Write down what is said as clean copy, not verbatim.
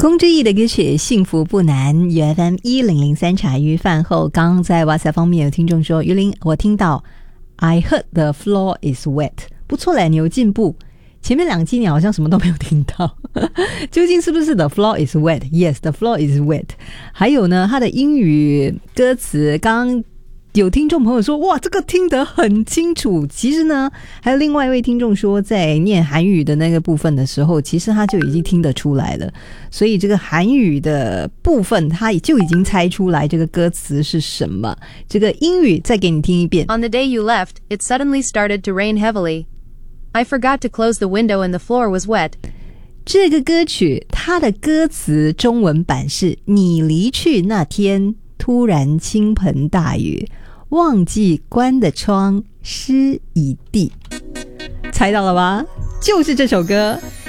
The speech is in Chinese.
空之翼的歌曲幸福不难 UFM 1003茶余饭后，刚刚在 WhatsApp 方面有听众说，于林我听到 I heard the floor is wet， 不错嘞，你有进步，前面2集你好像什么都没有听到究竟是不是 the floor is wet？ Yes, the floor is wet。 还有呢，他的英语歌词刚刚有听众朋友说，哇，这个听得很清楚。其实呢，还有另外一位听众说，在念韩语的那个部分的时候，其实他就已经听得出来了。所以这个韩语的部分，他就已经猜出来这个歌词是什么。这个英语再给你听一遍。 On the day you left, it suddenly started to rain heavily. I forgot to close the window and the floor was wet. 这个歌曲它的歌词中文版是，你离去那天突然倾盆大雨，忘记关的窗湿一地。猜到了吗？就是这首歌。